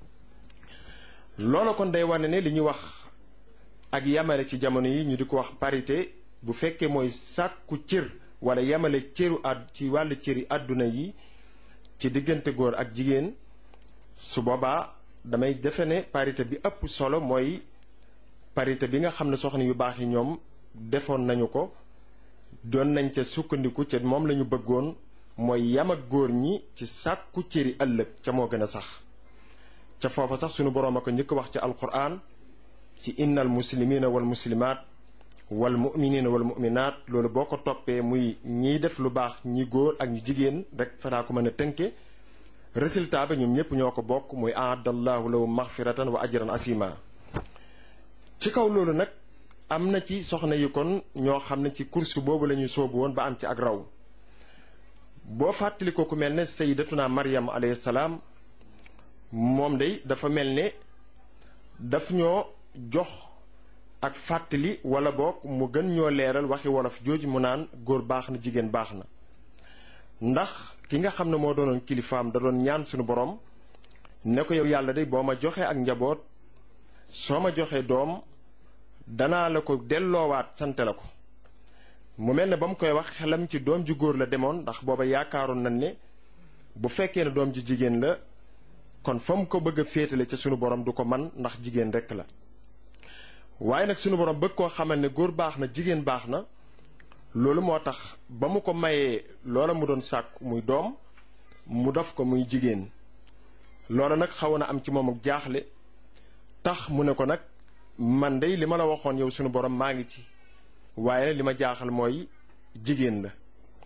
loolu kon day wane ne li ñuy wax ak yamale ci jamono yi ñu di ko wax parité bu fekkee mooy sàkku cër wala yamale cëru àdd ci wàllu cëri àdduna yi ci diggante góor ak jigéen su boobaa damay defe ne parité bi ëpp solo mooy parité bi nga xam ne soxna yu baax yi ñoom defoon nañu ko doon nañ ca sukkandiku ca moom lañu bëggoon mooy yam ak góor ñi ci sàkku cëri ëllëg ca moo gën a sax ca foofa sax sunu boroom a ko njëkk wax ci alquran ci innal muslimina wal muslimaat wal muminina wal muminaat loolu boo ko toppee muy ñiy def lu baax ñi góor ak ñu jigéen rek fanaa ko mën a tënke résultat ba ñoom ñëpp ñoo ko bokk muy aadallahu lahu maxfiratan wa ajran asima ci kaw loolu nag am na ci soxna yi kon ñoo xam ne ci course boobu la ñuy soobu woon ba am ci ak raw boo fàttali ko ku mel ne sayyidatuna Maryam alayhi salaam moom day dafa mel ne daf ñoo jox ak fàttali wala boog mu gën ñoo leeral waxi wolof jooju mu naan góor baax na jigéen baax na ndax ki nga xam ne moo doonoon kilifaam da doon ñaan suñu borom ne ko yow yàlla day boo ma joxee ak njaboot soo ma joxee doom danaa la ko delloowaat sante la ko mu mel ne ba mu koy wax xelam ci doom ju góor la demoon ndax booba yaakaaroon nañ ne bu fekkee ne doom ju jigéen la kon fa mu ko bëgg a féetale ca sunu borom du ko man ndax jigéen rekk la waaye nag sunu borom bëgg koo xamal ne góor baax na jigéen baax na loolu moo tax ba mu ko mayee loola mu doon sàkk muy doom mu def ko muy jigéen loola nag xaw na am ci moom ak jaaxle tax mu ne ko nag man dey li ma la waxoon yow sunu borom maa ngi ci waaye li ma jaaxal mooy jigéen la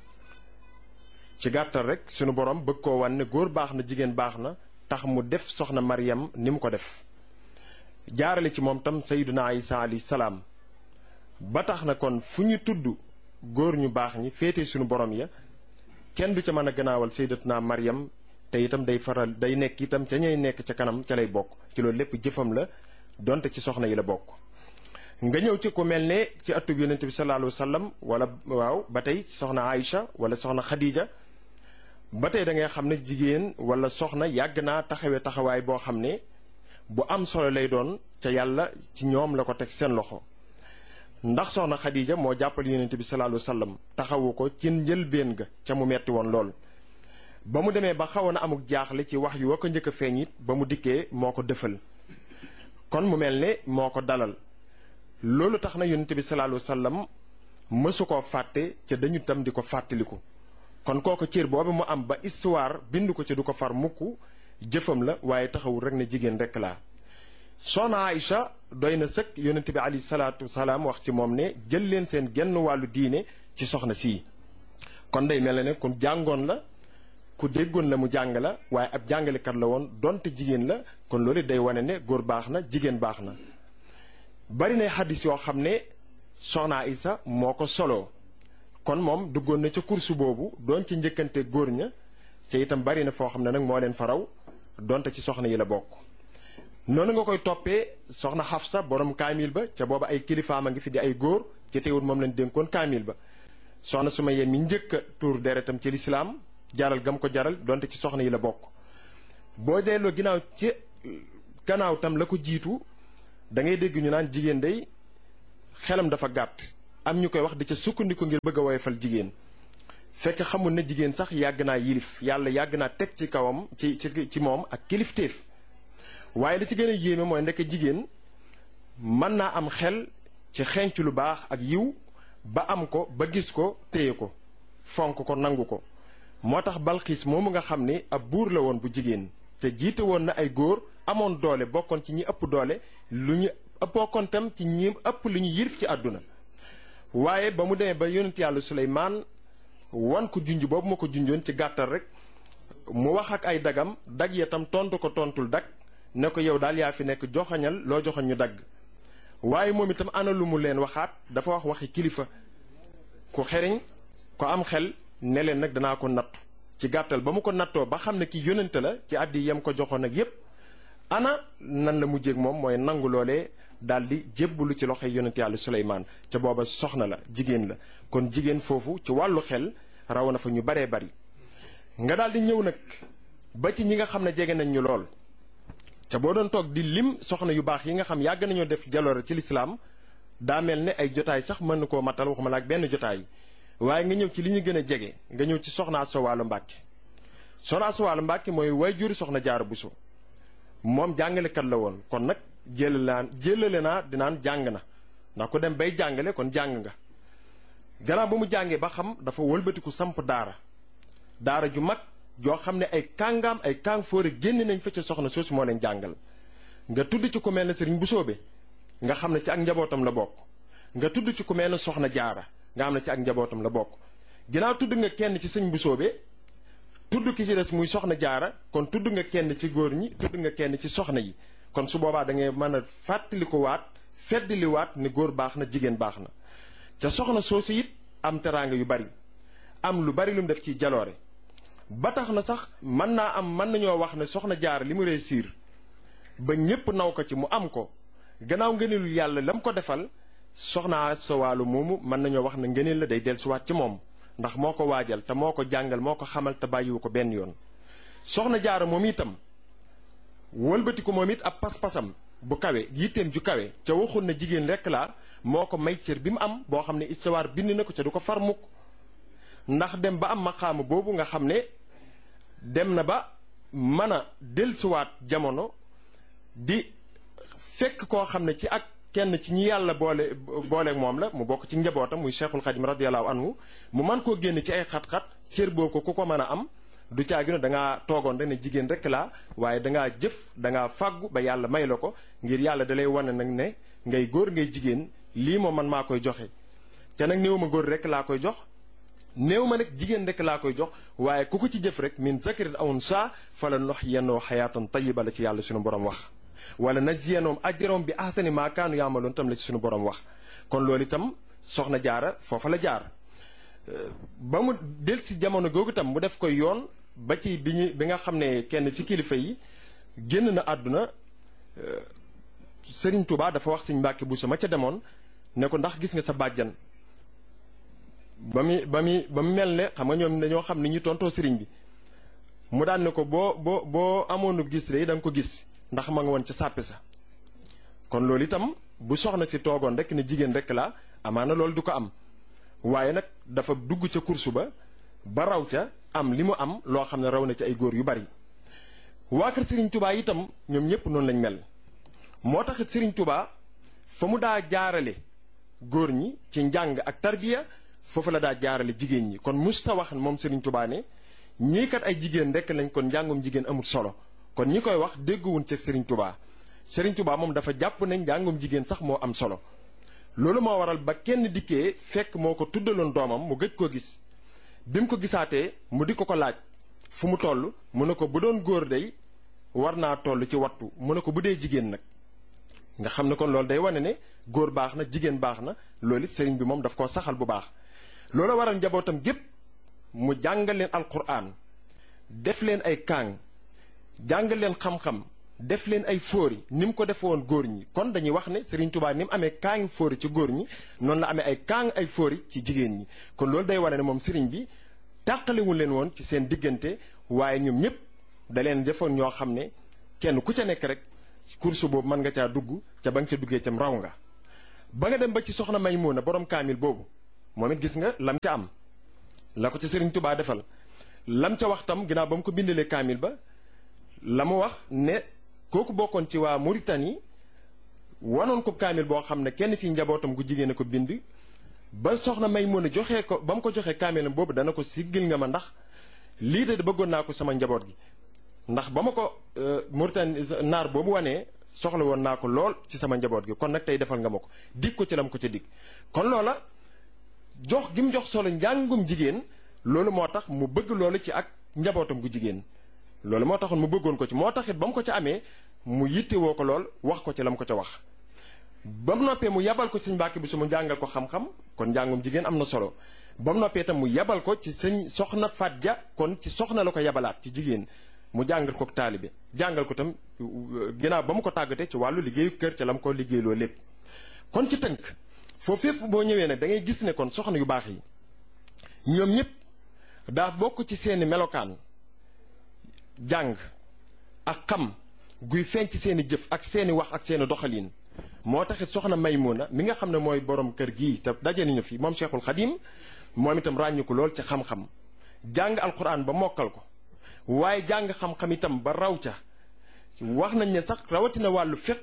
ci gàttal rek sunu borom bëgg koo wan ne góor baax na jigéen baax na tax mu def soxna Maryam ni mu ko def jaarale ci moom tam sayyiduna Isa alayhi salaam ba tax na kon fu ñu tudd góor ñu baax ñi féete sunu borom ya kenn du ca mën a gannaawal sayyidatuna Maryam te itam day faral day nekk itam ca ñay nekk ca kanam ca lay bokk ci loolu lépp jëfam la donte ci soxna yi la bokk nga ñëw ci ku mel ne ci atub yonent bi sallallahu alayhi wa sallam wala waaw ba tey soxna Aïcha wala soxna Khadija ba tey da ngay xam ne jigéen wala soxna yàgg naa taxawee taxawaay boo xam ne bu am solo lay doon ca yàlla ci ñoom la ko teg seen loxo ndax soxna Khadija moo jàppal yonent bi sallallahu alayhi wa sallam taxawu ko ci njëlbéen ga ca mu metti woon lool ba mu demee ba xawoon a amuk jaaxle ci wax yu wa ko njëkk a feeñ it ba mu dikkee moo ko dëfal kon mu mel ne moo ko dalal loolu tax na yonent bi sallallahu alayhi wa sallam mësu koo fàtte ca dañu tam di ko fàttaliku kon kooku cër boobu mu am ba histoire bind ko ci du ko far mukk jëfam la waaye taxawul rek ne jigéen rek laa. soxna Aïcha doy na sëkk yonent bi alayhi salaatu wasalaam wax ci moom ne jël leen seen genn wàllu diine ci soxna sii. kon day mel ne ku jàngoon la ku déggoon la mu jàng la waaye ab jàngalekat la woon donte jigéen la kon loolu day wane ne góor baax na jigéen baax na. bari na xadis yoo xam ne soxna Aïcha moo ko soloo kon moom duggoon na ca kursu boobu doon ci njëkkante góor ña ca itam bari na foo xam ne nag moo leen faraw donte ci soxna yi la bokk. noonu nga koy toppee soxna Xafsa borom kaamil ba ca booba ay kilifaam a ngi fi di ay góor ci teewul moom lañ dénkoon kaamil ba. soxna Sumayya mi njëkk a tuur deretam ci lislaam jaral gam ko jaral donte ci soxna yi la bokk. boo delloo ginnaaw ci gannaaw tam la ko jiitu da ngay dégg ñu naan jigéen day xelam dafa gàtt am ñu koy wax di ca sukkandiku ngir bëgg a woyofal jigéen fekk xamul ne jigéen sax yàgg naa yilif yàlla yàgg naa teg ci kawam ci ci ci moom ak kilifteef. waaye li ci gën a yéeme mooy ndekk jigéen mën naa am xel ci xenc lu baax ak yiw ba am ko ba gis ko téye ko fonk ko nangu ko. moo tax Balxiis moomu nga xam ne ab buur la woon bu jigéen te jiite woon na ay góor amoon doole bokkoon ci ñi ëpp doole lu ñu bokkoon tam ci ñi ëpp lu ñu yilif ci àdduna. waaye ba mu demee ba yonent yàlla Suleymaan wan ko junj boobu ma ko junjoon ci gàttal rek mu wax ak ay dagam dag ya tam tontu ko tontul dag ne ko yow daal yaa fi nekk joxañal loo joxañ ñu dagg. waaye moom itam ana lu mu leen waxaat dafa wax waxi kilifa ku xeriñ ko am xel ne leen nag danaa ko nattu ci gàttal ba mu ko nattoo ba xam ne ki yónnante la ci àddi yam ko joxoon ak yépp ana nan la mujjéeg moom mooy nangu loolee daal di jébbalu ci loxoy yónnante yàlla Suleymaan ca booba soxna la jigéen la kon jigéen foofu ci wàllu xel raw na fa ñu baree bari. nga daal di ñëw nag ba ci ñi nga xam ne jege nañ ñu lool te boo doon toog di lim soxna yu baax yi nga xam yàgg nañoo def jaloore ci lislaam daa mel ne ay jotaay sax mën na koo matal waxuma la ak benn jotaay waaye nga ñëw ci li ñu gën a jege nga ñëw ci soxna Asta Walo Mbàkke. soxna Asta Walo Mbàkke mooy waajur soxna Jaara Buso moom jàngalekat la woon kon nag jëlale naa jëlale naa dinaan jàng na ndax ku dem bay jàngale kon jàng nga. gannaaw ba mu jàngee ba xam dafa wëlbatiku samp daara daara ju mag joo xam ne ay kàngaam ay kàng fóore génn nañ fa ca soxna soosu moo leen jàngal. nga tudd ci ku mel ne Sëriñ Busoobe nga xam ne ci ak njabootam la bokk nga tudd ci ku mel ne soxna Jaara nga xam ne ci ak njabootam la bokk. ginnaaw tudd nga kenn ci Sëriñ Busoobe tudd ki ci des muy soxna Jaara kon tudd nga kenn ci góor ñi tudd nga kenn ci soxna yi kon su boobaa da ngay mën a fàttali ko waat feddali waat ne góor baax na jigéen baax na. ca soxna soosu it am teraanga yu bari am lu bari lu mu def ci jaloore ba tax na sax mën naa am mën nañoo wax ne soxna Jaara li mu réussir ba ñépp naw ko ci mu am ko gannaaw ngëneelu yàlla la mu ko defal soxna Asta Walo moomu mën nañoo wax ne ngëneel la day dellusiwaat ci moom ndax moo ko waajal te moo ko jàngal moo ko xamal te bàyyiwu ko benn yoon. soxna Jaara moom itam wëlbati ko moom it ab pas-pasam bu kawe yitteem ju kawe ca waxul na jigéen rekk laa moo ko may cër bi mu am boo xam ne histoire bind na ko ca du ko far mukk ndax dem ba am maqaama boobu nga xam ne dem na ba mën a dellusiwaat jamono di fekk koo xam ne ci ak kenn ci ñi yàlla boole booleeg moom la mu bokk ci njabootam muy Cheikhul Khadim radiyallahu anhu mu mën koo génn ci ay xat-xat cër boo ko ku ko mën a am du caagi no dangaa toogoon rek ne jigéen rek laa waaye dangaa jëf dangaa fàggu ba yàlla may la ko ngir yàlla dalay wane nag ne ngay góor ngay jigéen lii moom man maa koy joxe te nag néew ma góor rek laa koy jox néew ma nag jigéen rek laa koy jox waaye ku ko ci jëf rek min zakarin aw unsaa fala nuhyiyannahu hayaatan tayyiba la ci yàlla suñu borom wax wala najziyannahum ajrahum bi ahsani maa kaanu ya'maluun tam la ci suñu borom wax kon loolu itam soxna Jaara foofa la jaar ba mu del si jamono googu itam mu def koy yoon ba ci bi ñu bi nga xam ne kenn ci kilifa yi génn na àdduna Sëriñ Tuubaa dafa wax Sëriñ Mbàkke Buso ma ca demoon ne ko ndax gis nga sa bàjjan ba mu ba mu ba mu mel ne xam nga ñoom dañoo xam ni ñu tontoo sëriñ bi mu daan ne ko boo boo boo amoonu gis rek da nga ko gis ndax ma nga woon ca sàppe sa kon loolu itam bu soxna si toogoon rek ne jigéen rek la amaana loolu du ko am waaye nag dafa dugg ca kursu ba ba raw ca am li mu am loo xam ne raw na ci ay góor yu bari waa kër Sëriñ Tuubaa itam ñoom ñëpp noonu lañ mel moo taxit Sëriñ Tuubaa fa mu daa jaarale góor ñi ci njàng ak tarbiya foofu la daa jaarale jigéen ñi kon musta wax moom Sëriñ Tuubaa ne ñii kat ay jigéen rekk lañ kon njàngum jigéen amul solo kon ñi koy wax dégguwuñ ci Serigne Touba Serigne Touba moom dafa jàpp ne njàngum jigéen sax moo am solo loolu moo waral ba kenn dikkee fekk moo ko tuddaloon doomam mu gëj koo gis bi mu ko gisaatee mu di ko ko laaj fu mu toll mu ne ko bu doon góor day war naa toll ci wattu mu ne ko bu dee jigéen nag nga xam ne kon loolu day wane ne góor baax na jigéen baax na loolu it sëriñ bi moom daf koo saxal bu baax loolu waral njabootam gépp mu jàngal leen alquran def leen ay kaang jàngal leen xam-xam def leen ay fóori ni mu ko defe woon góor ñi kon dañuy wax ne Serigne Touba ni mu amee kaangi fóori ci góor ñi noonu la amee ay kaang ay fóori ci jigéen ñi kon loolu day wane ne moom Serigne bi tàqalewul leen woon ci seen diggante waaye ñoom ñëpp da leen defoon ñoo xam ne kenn ku ca nekk rek course boobu mën nga caa dugg ca ba nga ca duggee cam raw nga ba nga dem ba ci soxna Maymuna borom kaamil boobu moom it gis nga lam ca am la ko ca Serigne Touba defal lam ca wax tam ginnaaw ba mu ko bindalee kaamil ba la mu wax ne kooku bokkoon ci waa Mauritanie wanoon ko kaamil boo xam ne kenn ci njabootam gu jigéen a ko bind ba soxna Maymuna joxee ko ba mu ko joxee kaamilam boobu dana ko siggil nga ma ndax lii de bëggoon naa ko sama njaboot gi ndax ba ma ko Mauritanie naar boobu wanee soxla woon naa ko lool ci sama njaboot gi kon nag tey defal nga ma ko dig ko ci lam ko ca dig kon loola jox gi mu jox solo njàngum jigéen loolu moo tax mu bëgg loolu ci ak njabootam gu jigéen loolu moo taxoon mu bëggoon ko ci moo taxit ba mu ko ca amee mu yittewoo ko lool wax ko ci la mu ko ca wax ba mu noppee mu yabal ko sëñ Mbàkke bi su mu jàngal ko xam-xam kon njàngum jigéen am na solo ba mu noppee itam mu yabal ko ci sëñ soxna Faat Ja kon ci soxna la ko yabalaat ci jigéen mu jàngal ko taalibe jàngal ko tam ginnaaw ba mu ko tàggatee ci wàllu liggéeyu kër ca la mu ko liggéeyloo lépp kon ci tënk foofu fépp boo ñëwee nag da ngay gis ne kon soxna yu baax yi ñoom ñëpp daa bokk ci seeni melokaan jàng ak xam guy feeñ ci seeni jëf ak seeni wax ak seeni doxalin moo taxit soxna Maymuna mi nga xam ne mooy borom kër gii te daje nañu fi moom Cheikhul Khadim moom itam ràññu ko lool ci xam-xam jàng alquran ba mokkal ko waaye jàng xam-xam itam ba raw ca wax nañ ne sax rawatina wàllu fiq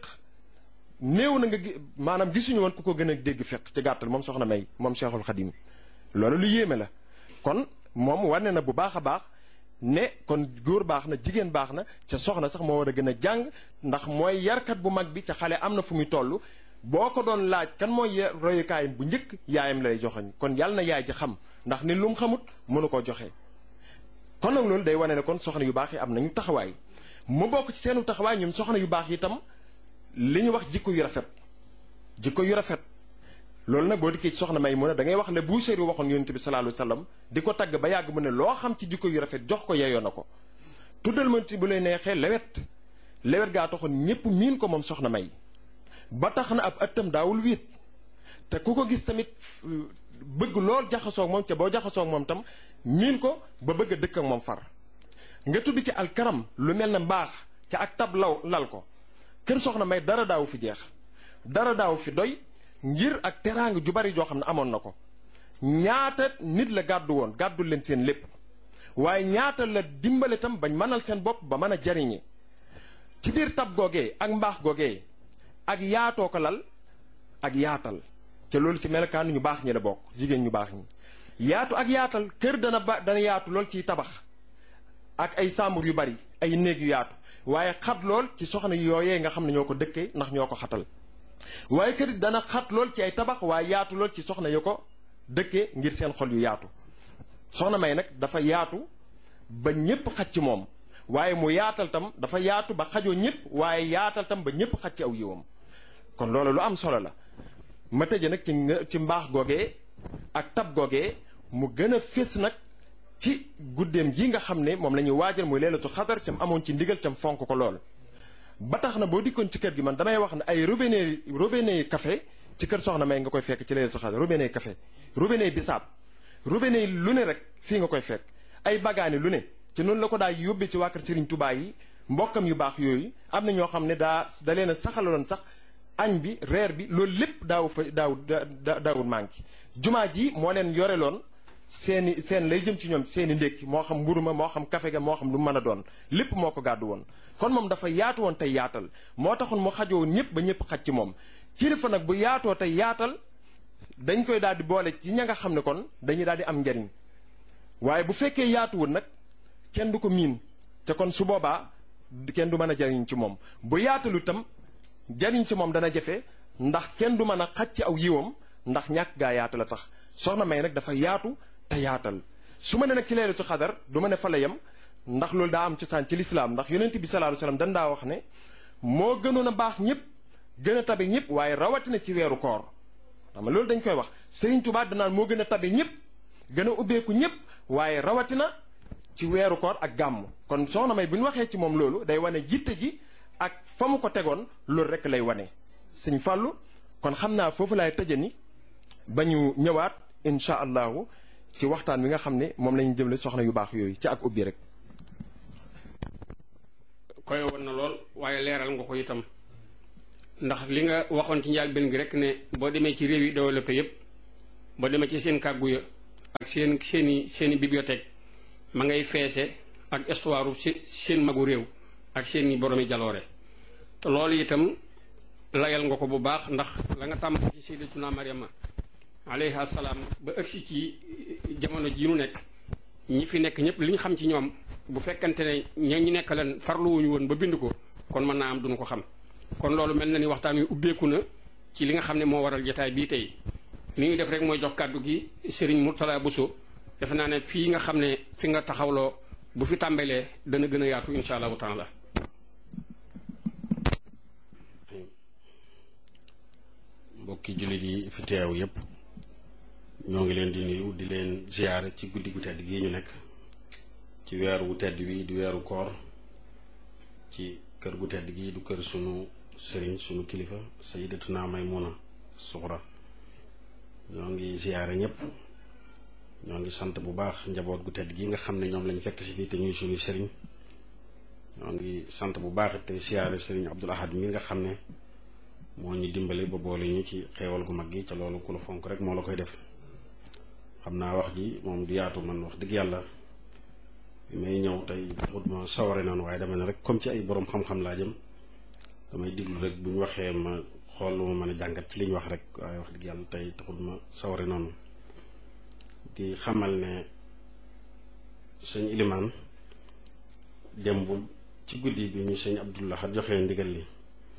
néew na nga maanaam gisuñu woon ku ko gën a dégg fiq ci gàttal moom soxna May moom Cheikhul Khadim loolu lu yéeme la kon moom wane na bu baax a baax ne kon góor baax na jigéen baax na ca soxna sax moo war a gën a jàng ndax mooy yarkat bu mag bi ca xale am na fu muy toll boo ko doon laaj kan mooy royukaayam bu njëkk yaayam lay joxoñ kon yàlla na yaay ji xam ndax ni lu mu xamut mënu koo joxe. kon nag loolu day wane ne kon soxna yu baax yi am nañu taxawaay mu bokk ci seenu taxawaay ñoom soxna yu baax yi itam li ñu wax jikko yu rafet jikko yu rafet loolu nag boo dikkee ci soxna Maymuna da ngay wax le Buusiri waxoon yonent bi sallallahu alayhi wasallam di ko tagg ba yàgg mu ne loo xam ci jikko yu rafet jox ko yeyoo na ko tuddal ma ci bu lay neexee lewet lewet gaa taxoon ñépp miin ko moom soxna May ba tax na ab ëttam daawul wéet te ku ko gis tamit bëgg lool jaxasoog moom ca boo jaxasoog moom tam miin ko ba bëgg a dëkk ak moom far nga tudd ci alkaram lu mel ne mbaax ca ak tab law lal ko kër soxna May dara daawu fi jeex dara daawu fi doy ngir ak teraanga ju bari joo xam ne amoon na ko ñaata nit la gàddu woon gàddul leen seen lépp waaye ñaata la dimbale tam bañ mënal seen bopp ba mën a jariñe ci biir tab googee ak mbaax googee ak yaatoo ko lal ak yaatal ca loolu ci melokaan ñu baax ñi la bokk jigéen ñu baax ñi yaatu ak yaatal kër dana ba dana yaatu lool ciy tabax ak ay saambur yu bari ay néeg yu yaatu waaye xat lool ci soxna yooyee nga xam ne ñoo ko dëkkee ndax ñoo ko xatal waaye kër dana xat lool ci ay tabax waaye yaatu lool ci soxna yu ko dëkkee ngir seen xol yu yaatu soxna May nag dafa yaatu ba ñépp xaj ci moom waaye mu yaatal tam dafa yaatu ba xajoo ñépp waaye yaatal tam ba ñépp xaj ci aw yiwam kon loolu lu am solo la ma tëje nag ci ci mbaax googee ak tab googee mu gën a fés nag ci guddeem gi nga xam ne moom la ñuy waajal muy leelatu xadar cam amoon ci ndigal cam fonk ko lool ba tax na boo dikkoon ci kër gi man damay wax ne ay robinet robinet café ci kër soxna May nga koy fekk ci leelatu xadar robinet café robinet bisaab robinet lu ne rek fii nga koy fekk ay bagaani lu ne ci noonu la ko daa yóbbee ci waa kër Serigne Touba yi mbokkam yu baax yooyu am na ñoo xam ne daa da leen a saxaloon sax añ bi reer bi loolu lépp daaw fa daaw daawul manqué jumaa ji moo leen yoreloon seeni seen lay jëm ci ñoom seeni ndékki moo xam mburu ma moo xam kafe ga moo xam lu mën a doon lépp moo ko gàddu woon kon moom dafa yaatu woon tey yaatal moo taxoon mu xajoo ñëpp ba ñëpp xaj ci moom kilifa nag bu yaatoo tey yaatal dañ koy daal di boole ci ña nga xam ne kon dañuy daal di am njariñ waaye bu fekkee yaatuwul nag kenn du ko miin te kon su boobaa kenn du mën a jariñ ci moom bu yaatalu itam jariñ ci moom dana jafe ndax kenn du mën a xaj ci aw yiwam ndax ñàkk gaa yaatu la tax soxna May nag dafa yaatu te yaatal su ma ne nag ci leelatu xadar du ma ne fa la yem ndax loolu daa am cosaan ci lislaam ndax yonent bi sallallahu alayhi wasallam dan daa wax ne moo gënoon a baax ñëpp gën a tabe ñëpp waaye rawatina ci weeru koor xam nga loolu dañ koy wax Sëriñ Tuubaa danaan moo gën a tabe ñëpp gën a ubbeeku ñëpp waaye rawatina ci weeru koor ak gàmm kon soxna May bu ñu waxee ci moom loolu day wane jitte ji ak fa mu ko tegoon loolu rek lay wane Sëñ Fàllu kon xam naa foofu laay tëjani ba ñu ñëwaat incha allahu ci waxtaan wi nga xam ne moom lañu jëmle soxna yu baax yooyu ci ak ubbi rek koy woon na lool waaye leeral nga ko itam ndax li nga waxoon ci njëlbéen gi rek ne boo demee ci réew yi développé yépp boo demee ci seen kàggu ya ak seen seeni seeni bibliothèque ma ngay feese ak histoire seen magu réew ak seeni boroomi jaloore te loolu itam layal nga ko bu baax ndax la nga tàmm ci sayyidatuna Maryama alayha salaam ba ëgsi ci jamono ji nu nekk ñi fi nekk ñëpp li ñu xam ci ñoom bu fekkante ne ña ñu nekk leen farluwuñu woon ba bind ko kon mën naa am duñu ko xam kon loolu mel na ni waxtaan wi ubbeeku na ci li nga xam ne moo waral jotaay bii tey li ñuy def rek mooy jox kàddu gi Serigne Mourtala Bousso defe naa ne fii nga xam ne fi nga taxawloo bu fi tàmbalee dana gën a yaatu insha allahu taala. mbokki jullit yi fi teew yépp ñoo ngi leen di nuyu di leen ziyaare ci guddi gu tedd gii ñu nekk ci weer wu tedd wi di weeru koor ci kër gu tedd gii du kër sunu sëriñ sunu kilifa sayyidatuna Maymuna Suxra ñoo ngi ziyaare ñépp ñoo ngi sant bu baax njaboot gu tedd gi nga xam ne ñoom lañ fekk si fii te ñuy suñu sëriñ ñoo ngi sant bu baax te ziyaare sëriñ Abdul Ahad mi nga xam ne moo ñu dimbale ba boole ñu ci xeewal gu mag gi ca loolu ku la fonk rek moo la koy def xam naa wax ji moom du yaatu man wax dëgg yàlla bi may ñëw tey taxut ma saware noonu waaye dama ne rek comme ci ay borom xam-xam laa jëm damay diglu rek bu ñu waxee ma xool lu ma mën a jàngat ci li ñu wax rek waaye wax dëgg yàlla tey taxut ma saware noonu di xamal ne sëñ Ilimaan démb ci guddi bi ñu sëñ Abdullah joxee ndigal li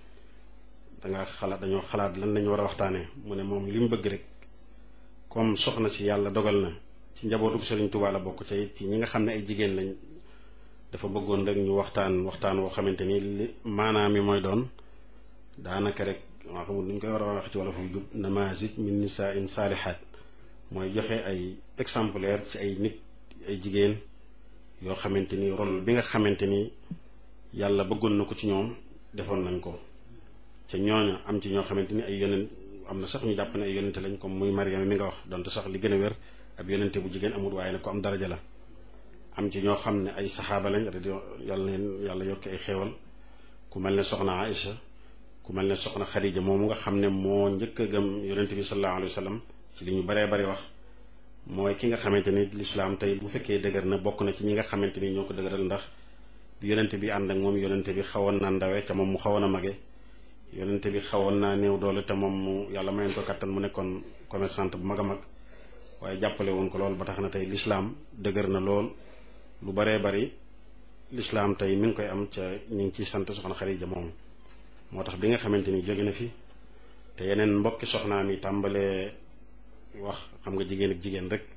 danga xalaat dañoo xalaat lan lañu war a waxtaanee mu ne moom li mu bëgg rek comme soxna si yàlla dogal na ci njabootu Sëriñ Tuubaa la bokk ca it ci ñi nga xam ne ay jigéen lañ dafa bëggoon rek ñu waxtaan waxtaan woo xamante ni li maanaam mi mooy doon daanaka rek maa xamul nu ñu koy war a wax ci wala fu jub namazij min nisaa in saalihaat mooy joxe ay exemplaire ci ay nit ay jigéen yoo xamante ni rôle bi nga xamante ni yàlla bëggoon na ko ci ñoom defoon nañ ko ca ñooñu am ci ñoo xamante ni ay yonent am na sax ñu jàpp ne ay yonente lañ comme muy Mariama mi nga wax donte sax li gën a wér ab yonente bu jigéen amul waaye nag ko am daraja la am ci ñoo xam ne ay saxaaba lañ radio yàlla leen yàlla yokki ay xéewal ku mel ne soxna Aïcha ku mel ne soxna Xadija moomu nga xam ne moo njëkk a gëm yonente bi sallallahu alayhi wa sallam ci li ñu baree bari wax mooy ki nga xamante ni lislaam tey bu fekkee dëgër na bokk na ci ñi nga xamante ni ñoo ko dëgëral ndax bi yonente bi ànd ak moom yonente bi xawoon na ndawe ca moom mu xawoon a mage yonente bi xawoon naa néew doole te moom mu yàlla mayoon ko kattan mu nekkoon commerçante bu mag a mag waaye jàppale woon ko lool ba tax na tey lislaam dëgër na lool lu baree bari lislaam tey mi ngi koy am ca ñu ngi ciy sant soxna Xadija moom moo tax bi nga xamante ni jóge na fi te yeneen mbokki soxnaam yi tàmbalee wax xam nga jigéen ak jigéen rek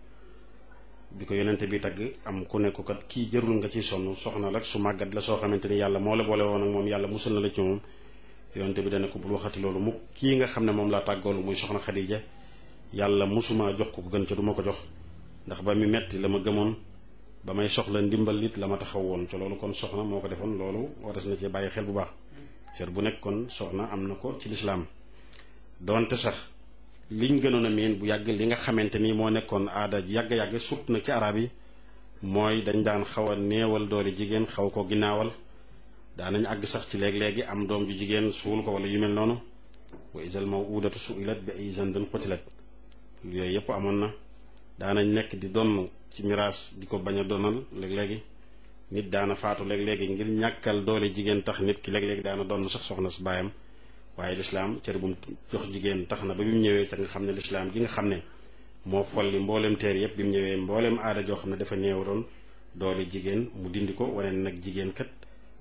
bi ko yonente bi tagg am ku nekk kat kii jërul nga ciy sonn soxna rek su màggat la soo xamante ni yàlla moo la boole woon ak moom yàlla musul na la ci moom yonente bi dana ko bul waxati loolu mukk kii nga xam ne moom laa tàggoolu muy soxna Xadija yàlla musuma jox ko ko gën ca du ma ko jox ndax ba mi metti la ma gëmoon ba may soxla ndimbal it la ma taxaw woon ca loolu kon soxna moo ko defoon loolu waras na ci bàyyi xel bu baax cër bu nekk kon soxna am na ko ci lislaam doonte sax liñ gënoon a miin bu yàgg li nga xamante ni moo nekkoon aada yàgg-yàgg sut na ci arab yi mooy dañ daan xaw a néewal doole jigéen xaw ko ginnaawal daanañ àgg sax ci léeg-léegi am doom ju jigéen suul ko wala yu mel noonu wa isal mawudatu suilat bi ay zanbin qutilat yooyu yëpp amoon na daanañ nekk di donn ci miraas di ko bañ a donal léeg-léegi nit daana faatu léeg-léegi ngir ñàkkal doole jigéen tax nit ki léeg-léegi daana donn sax soxna su baayam waaye lislaam cër bu mu jox jigéen tax na ba bi mu ñëwee te nga xam ne lislaam gi nga xam ne moo folli mbooleem teer yëpp bi mu ñëwee mbooleem aada joo xam ne dafa néew doon doole jigéen mu dindi ko wane nag jigéen kat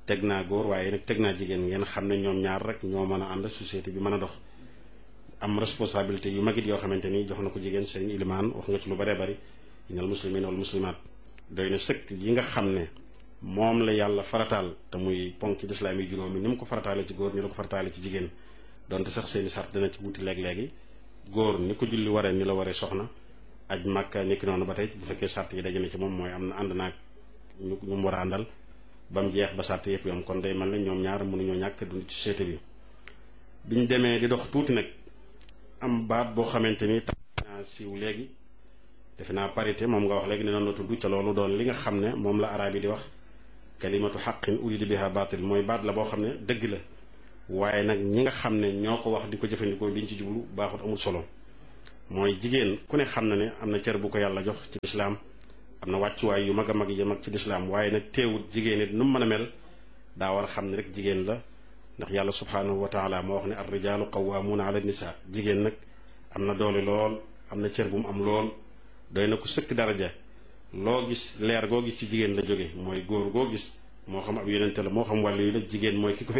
teg naa góor waaye nag teg naa jigéen ngeen xam ne ñoom ñaar rek ñoo mën a ànd société bi mën a dox am responsabilité yu magit yoo xamante ni jox na ko jigéen sëriñ Ilimaan wax nga ci lu bëree bëri innal muslimina wal muslimaat doy na sëkk yi nga xam ne moom la yàlla farataal te muy ponk lislaam yi juróomi ni mu ko farataale ci góor ni la ko farataale ci jigéen donte sax seeni sart dana ci wuti léeg-léegi góor ni ko julli waree ni la waree soxna aj Makka nekki noonu ba tey bu fekkee sart yi daje na ci moom mooy am na ànd naag ñu ñu mu war a àndal ba mu jeex ba sart yëpp yom kon day mel ne ñoom ñaar mënuñoo ñàkk dund ci société bi biñ demee di dox tuuti nag am baat boo xamante ni tax naa siiw léegi defe naa parité moom nga wax léegi ne noonu la tudd ca loolu doon li nga xam ne moom la araab yi di wax kalimatu xaqin urida biha baatil mooy baat la boo xam ne dëgg la waaye nag ñi nga xam ne ñoo ko wax di ko jëfandikoo liñ ci jublu baaxut amul solo mooy jigéen ku ne xam na ne am na cër bu ko yàlla jox ci lislaam am na wàccuwaay yu mag a mag yi mag ci lislaam waaye nag teewut jigéen it nu mu mën a mel daa war a xam ne rek jigéen la ndax yàlla subhaanahu wa taala moo wax ne ar rijaalu qawwaamuuna ala nisaa jigéen nag am na doole lool am na cër bu mu am lool doy na ko sëkk daraja loo gis leer goo gis ci jigéen la jóge mooy góor goo gis moo xam ab yonente la moo xam wàllu yi la jigéen mooy ki ko fi